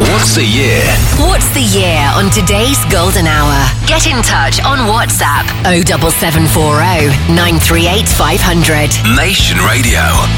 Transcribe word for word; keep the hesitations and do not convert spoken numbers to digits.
What's the year? What's the year on today's Golden Hour? Get in touch on WhatsApp oh seven seven four oh nine three eight five hundred. Nation Radio.